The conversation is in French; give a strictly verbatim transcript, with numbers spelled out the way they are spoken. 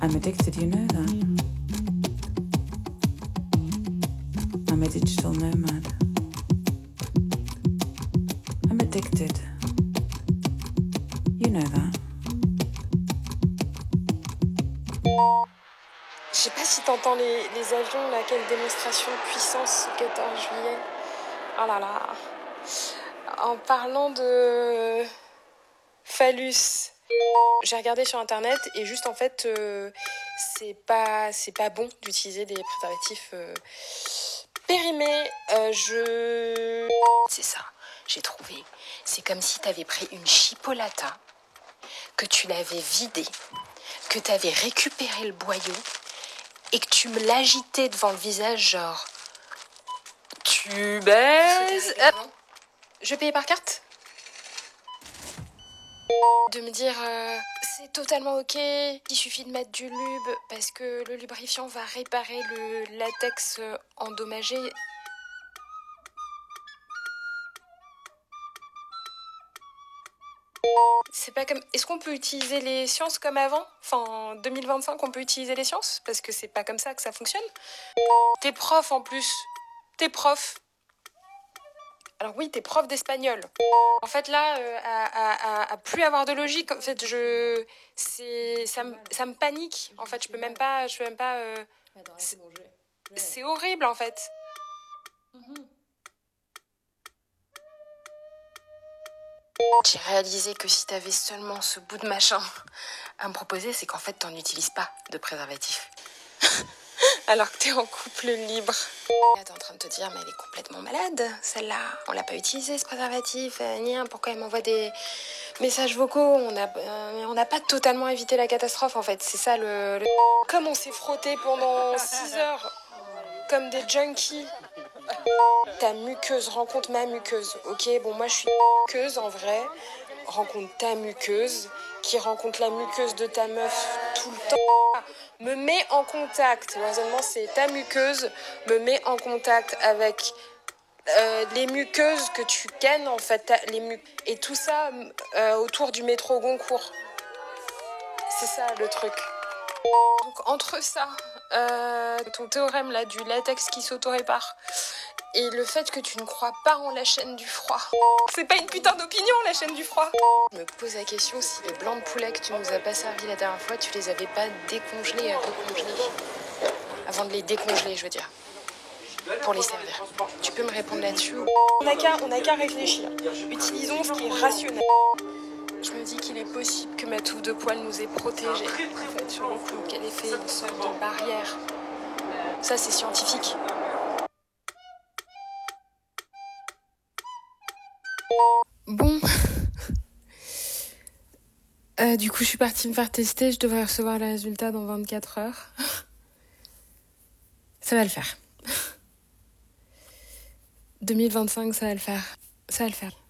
I'm addicted, you know that. I'm a digital nomad. I'm addicted. You know that. Je sais pas si t'entends les, les avions, là, quelle démonstration de puissance le quatorze juillet. Oh là là. En parlant de phallus, j'ai regardé sur internet et juste en fait, euh, c'est pas, c'est pas bon d'utiliser des préservatifs euh, périmés. Euh, je... C'est ça, j'ai trouvé. C'est comme si t'avais pris une chipolata, que tu l'avais vidée, que t'avais récupéré le boyau et que tu me l'agitais devant le visage, genre... Tu baises... Hop. Je payais par carte. De me dire, euh, c'est totalement ok, il suffit de mettre du lube parce que le lubrifiant va réparer le latex euh, endommagé. C'est pas comme... Est-ce qu'on peut utiliser les sciences comme avant ? Enfin, en deux mille vingt-cinq, on peut utiliser les sciences ? Parce que c'est pas comme ça que ça fonctionne. T'es prof en plus. T'es prof. Alors oui, t'es prof d'espagnol. En fait, là, euh, à, à, à, à plus avoir de logique, en fait, je... C'est... Ça me, ça me panique. En fait, je peux même pas... Je peux même pas... Euh... C'est... c'est horrible, en fait. J'ai réalisé que si t'avais seulement ce bout de machin à me proposer, c'est qu'en fait, t'en utilises pas de préservatif. Alors que t'es en couple libre. Là, t'es en train de te dire, mais elle est complètement malade, celle-là. On l'a pas utilisé, ce préservatif. Euh, Nien, pourquoi elle m'envoie des messages vocaux ? On n'a euh, on n'a pas totalement évité la catastrophe, en fait. C'est ça, le... le... Comme on s'est frotté pendant six heures, comme des junkies. Ta muqueuse, rencontre ma muqueuse. Ok, bon, moi, je suis muqueuse, en vrai. Rencontre ta muqueuse, qui rencontre la muqueuse de ta meuf tout le temps. Me met en contact. Heureusement, c'est ta muqueuse. Me met en contact avec euh, les muqueuses que tu kennes, en fait. Les mu- Et tout ça euh, autour du métro Goncourt. C'est ça, le truc. Donc, entre ça, euh, ton théorème, là, du latex qui s'auto-répare, et le fait que tu ne crois pas en la chaîne du froid. C'est pas une putain d'opinion, la chaîne du froid. Je me pose la question si les blancs de poulet que tu nous as pas servis la dernière fois, tu les avais pas décongelés et recongelés. Avant de les décongeler, je veux dire. Pour les servir. Tu peux me répondre là-dessus ? On n'a qu'à, on n'a qu'à réfléchir. Utilisons ce qui est rationnel. Je me dis qu'il est possible que ma touffe de poils nous ait protégés. En fait, sur le coup, qu'elle ait fait une sorte de barrière. Ça, c'est scientifique. Bon. Euh, du coup, je suis partie me faire tester. Je devrais recevoir les résultats dans vingt-quatre heures. Ça va le faire. deux mille vingt-cinq, ça va le faire. Ça va le faire.